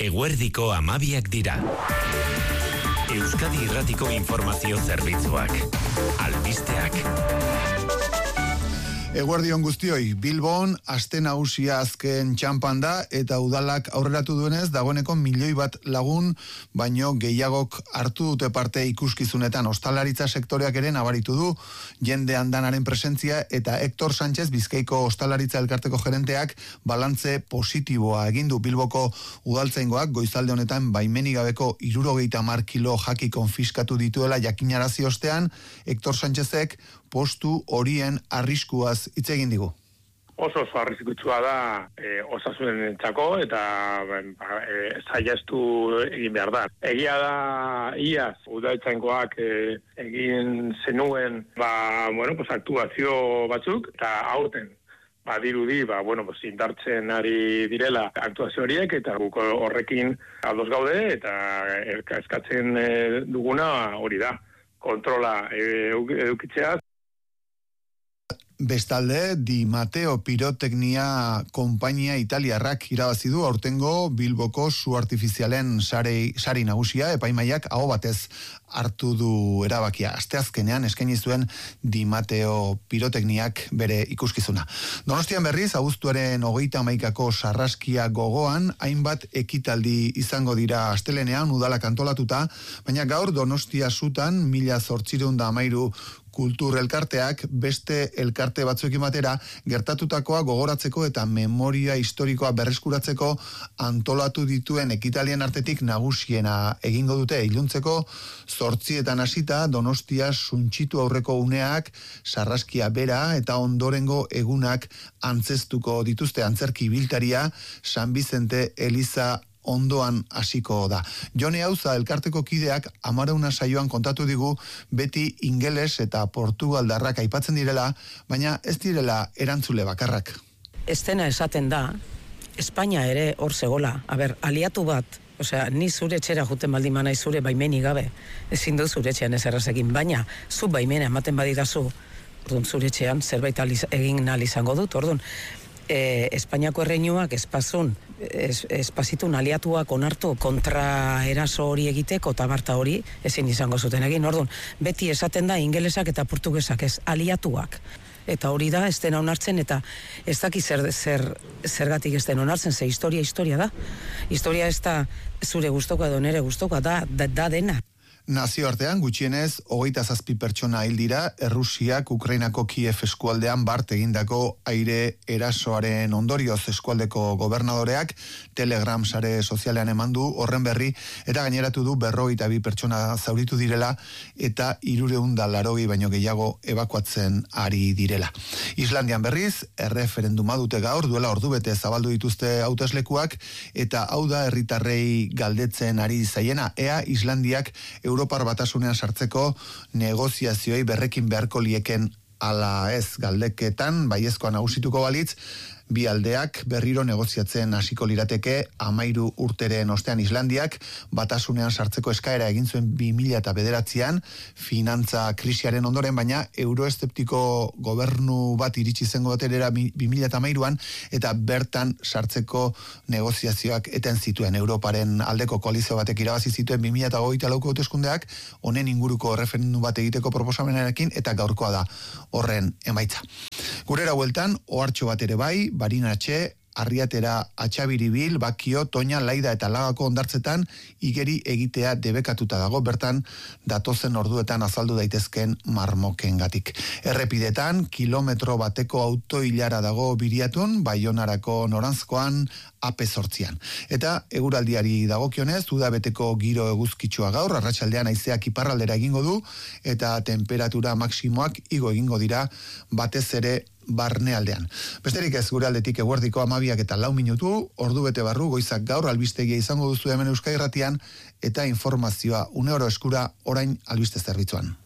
Eguerdiko 12 dira. Euskadi Irratiko Informazio Zerbitzuak. Albisteak. Eguerdion guztioi, Bilbon aste nagusia azken txanpan da eta udalak aurreratu duenez dagoeneko 1.000.000 lagun baino gehiagok hartu dute parte ikuskizunetan. Ostalaritza sektoreak ere nabaritu du jende andanaren presentzia eta Hector Sánchez Bizkaiko Ostalaritza Elkarteko gerenteak balantze positiboa egin du. Bilboko udaltzaingoak goizalde honetan baimenik gabeko 70 kilo jaki konfiskatu dituela jakinarazi ostean, Hector Sánchezek postu horien arriskuaz hitz egin digu. Oso arriskutsua da osasunentzako eta saihestu egin behar da. Egia da iaz udaltzaingoak egin zenuen aktuazio batzuk eta aurten badirudi indartzen ari direla aktuazio horiek eta guk horrekin ados gaude eta eskatzen duguna hori da. Kontrola edukitzea. Bestalde, Di Matteo Piroteknia konpainia italiarrak irabazi du aurtengo Bilboko su artifizialen sari nagusia, epaimaiak aho batez hartu du erabakia. Asteazkenean eskaini zuen Di Matteo Pirotekniak bere ikuskizuna. Donostian berriz, abuztuaren 31ko sarraskia gogoan, hainbat ekitaldi izango dira astelenean udalak antolatuta, baina gaur Donostia sutan 1813 kultur elkarteak beste elkarte batzuekin batera gertatutakoa gogoratzeko eta memoria historikoa berreskuratzeko antolatu dituen ekitalien artetik nagusiena egingo dute iluntzeko 8 hasita Donostia suntsitu aurreko uneak, sarraskia bera eta ondorengo egunak antzestuko dituzte. Antzerki biltaria San Bizente Eliza ondoan hasiko da. Jone Auza elkarteko kideak Amarauna saioan kontatu digu beti ingeles eta portugaldarrak aipatzen direla, baina ez direla erantzule bakarrak. Ez dena esaten da, Espainia ere hor zegola. Aliatu bat, ni zure etxera juten baldin manai zure baimenik gabe, ezin du zure etxean ez errazekin, baina zu baimena ematen badidazu, orduan zure etxean zerbait egin nahi izango dut, orduan, Espainiako erreinuak espazitun aliatuak onartu kontra eraso hori egiteko eta barta hori ezin izango zuten egin. Orduan, beti esaten da ingelesak eta portugesak ez aliatuak. Eta hori da, ez dena onartzen eta ez daki zergatik ez dena onartzen, ze historia da. Historia ez da zure gustokoa edo nere gustokoa da dena. Nazioartean gutxienez 27 pertsona hil dira Errusiak Ukrainako Kiev eskualdean bart egindako aire erasoaren ondorioz. Eskualdeko gobernadoreak Telegram sare sozialean eman du horren berri eta gaineratu du 52 pertsona zauritu direla eta 380 baino gehiago ebakuatzen ari direla. Islandian berriz erreferenduma dute gaur, duela ordubete zabaldu dituzte hauteslekuak eta hau da herritarrei galdetzen ari zaiena, ea Islandiak Europar Batasunean sartzeko negoziazioei berrekin beharko lieken ala ez. Galdeketan baiezkoa nagusituko balitz, bi aldeak berriro negoziatzen hasiko lirateke. 13 urteren ostean Islandiak Batasunean sartzeko eskaera egin zuen 2009an finantza krisiaren ondoren, baina euroeszeptiko gobernu bat iritsi zen goterera 2013an eta bertan sartzeko negoziazioak eten zituen. Europaren aldeko koalizio batek irabazi zituen 2024ko hauteskundeak, honen inguruko referendum bat egiteko proposamenarekin eta gaurkoa da horren emaitza. Gurera bueltan, ohartxo bat ere bai, Barinatxe, Arriatera, Atxabiribil, Bakio, Toña, Laida eta Lagako hondartzetan igeri egitea debekatuta dago, bertan datozen orduetan azaldu daitezken marmokengatik. Errepidetan, kilometro bateko autoilara dago Biriatun, Baionarako noranzkoan, AP8an. Eta eguraldiari dagokionez, udabeteko giro eguzkitsua gaur, arratsaldean haizeak iparraldera egingo du, eta temperatura maksimoak igo egingo dira batez ere barnealdean. Besterik ez gure aldetik eguerdiko 12:04, ordubete barru goizak gaur albistegia izango duzu hemen Euskadi Irratian eta informazioa une oro eskura orain albiste zerbitzuan.